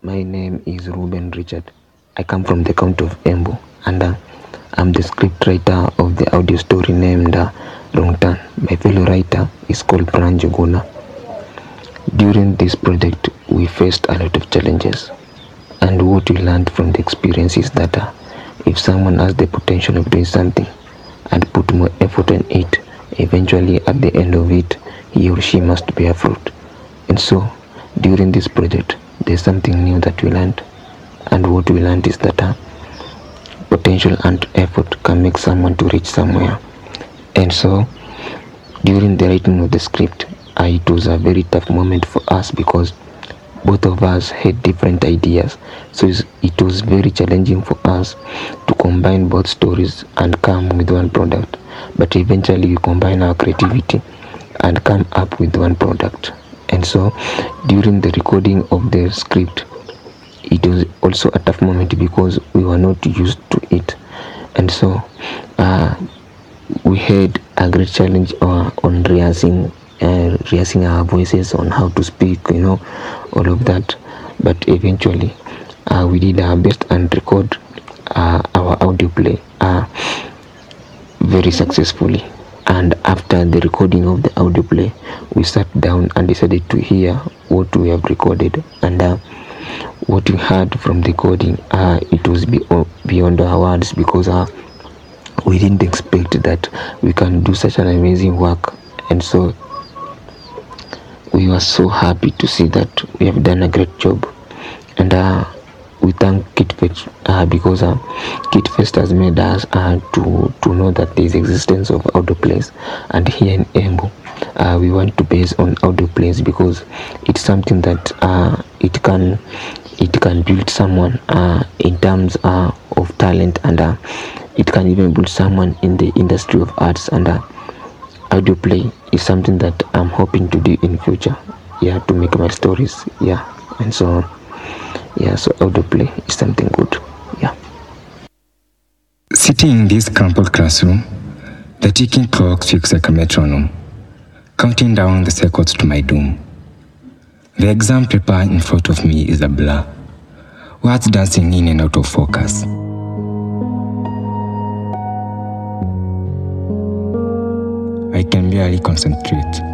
My name is Ruben Richard. I come from the county of Embu, and I'm the script writer of the audio story named Wrong Turn. My fellow writer is called Pran Juguna. During this project, we faced a lot of challenges, and what we learned from the experience is that if someone has the potential of doing something and put more effort in it, eventually at the end of it, he or she must bear fruit. And so, during this project, there's something new that we learned, and what we learned is that potential and effort can make someone to reach somewhere. And so, during the writing of the script, it was a very tough moment for us because both of us had different ideas, so it was very challenging for us to combine both stories and come with one product. But eventually we combine our creativity and come up with one product. And so during the recording of the script, it was also a tough moment because we were not used to it. And so we had a great challenge on rehearsing our voices, on how to speak, all of that. But eventually we did our best and record our audio play very successfully. And after the recording of the audio play, we sat down and decided to hear what we have recorded. And what we heard from the recording, it was beyond our words, because we didn't expect that we can do such an amazing work. And so we were so happy to see that we have done a great job. And we thank KitFest because KitFest has made us to know that there is existence of audio plays. And here in Embu, we want to base on audio plays because it's something that it can build someone in terms of talent, and it can even build someone in the industry of arts. And audio play is something that I'm hoping to do in future, to make my stories, and so on. So audio play is something good. Sitting in this crumpled classroom, the ticking clock speaks like a metronome, counting down the seconds to my doom. The exam paper in front of me is a blur, words dancing in and out of focus. I can barely concentrate.